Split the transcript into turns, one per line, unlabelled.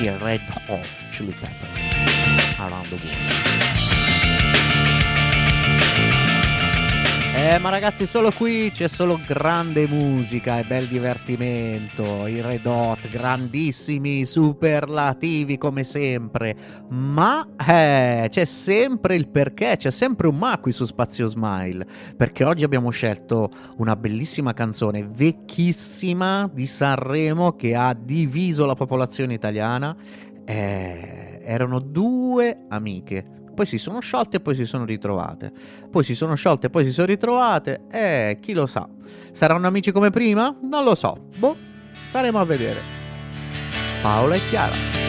i Red Hot Chili Peppers, Around the World. Ma ragazzi, solo qui c'è solo grande musica e bel divertimento. I Red Hot, grandissimi, superlativi come sempre. Ma c'è sempre il perché, c'è sempre un ma qui su Spazio Smile. Perché oggi abbiamo scelto una bellissima canzone, vecchissima, di Sanremo, che ha diviso la popolazione italiana. Erano due amiche. Poi si sono sciolte e poi si sono ritrovate. Poi si sono sciolte e poi si sono ritrovate. Chi lo sa. Saranno amici come prima? Non lo so. Boh, staremo a vedere. Paola e Chiara.